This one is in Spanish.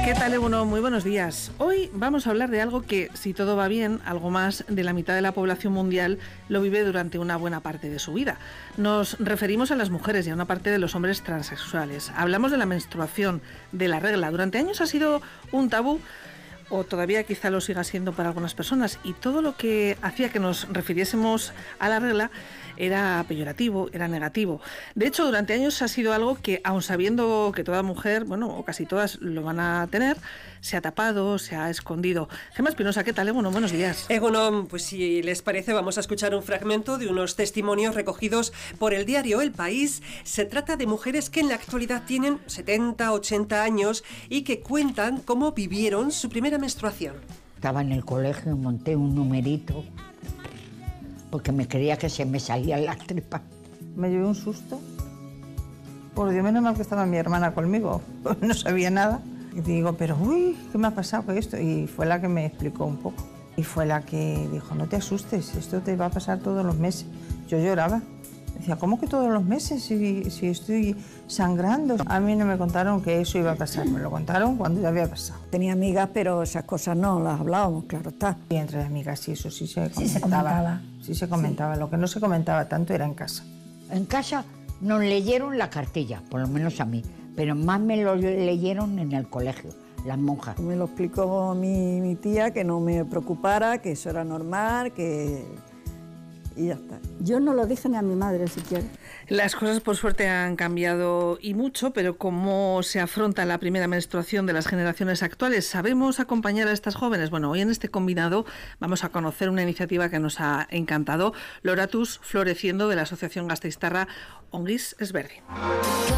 ¿Qué tal, Egunon? Muy buenos días. Hoy vamos a hablar de algo que, si todo va bien, algo más de la mitad de la población mundial lo vive durante una buena parte de su vida. Nos referimos a las mujeres y a una parte de los hombres transexuales. Hablamos de la menstruación, de la regla. Durante años ha sido un tabú, o todavía quizá lo siga siendo para algunas personas, y todo lo que hacía que nos refiriésemos a la regla era peyorativo, era negativo. De hecho, durante años ha sido algo que, aun sabiendo que toda mujer, bueno, o casi todas lo van a tener, se ha tapado, se ha escondido. Gemma Espinosa, ¿qué tal, Egunon? Buenos días. Egunon, pues si les parece vamos a escuchar un fragmento de unos testimonios recogidos por el diario El País. Se trata de mujeres que en la actualidad tienen 70, 80 años y que cuentan cómo vivieron su primera menstruación. Estaba en el colegio y monté un numerito porque me creía que se me salían las tripas. Me llevé un susto. Por Dios, menos mal que estaba mi hermana conmigo, no sabía nada. Y digo, pero uy, ¿qué me ha pasado con esto? Y fue la que me explicó un poco. Y fue la que dijo, no te asustes, esto te va a pasar todos los meses. Yo lloraba. Decía, ¿cómo que todos los meses si estoy sangrando? A mí no me contaron que eso iba a pasar, me lo contaron cuando ya había pasado. Tenía amigas, pero esas cosas no las hablábamos, claro está. Y entre amigas sí, eso sí se comentaba. Sí se comentaba. Lo que no se comentaba tanto era en casa. En casa nos leyeron la cartilla, por lo menos a mí, pero más me lo leyeron en el colegio, las monjas. Me lo explicó mi tía, que no me preocupara, que eso era normal, que... y ya está. Yo no lo dije ni a mi madre siquiera. Las cosas por suerte han cambiado y mucho, pero ¿cómo se afronta la primera menstruación de las generaciones actuales? ¿Sabemos acompañar a estas jóvenes? Bueno, hoy en este combinado vamos a conocer una iniciativa que nos ha encantado, Loratus Floreciendo, de la Asociación Gasteiztarra Ongiz Ezberdin.